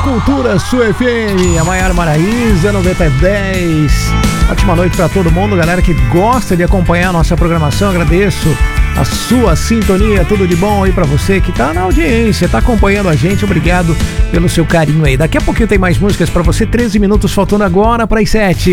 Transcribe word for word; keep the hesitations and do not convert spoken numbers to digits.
Cultura Sul F M, a Maiara Maraíza, noventa e dez. Ótima noite para todo mundo, galera que gosta de acompanhar a nossa programação. Agradeço a sua sintonia, tudo de bom aí para você que tá na audiência, tá acompanhando a gente. Obrigado pelo seu carinho aí. Daqui a pouquinho tem mais músicas para você, treze minutos faltando agora para as sete.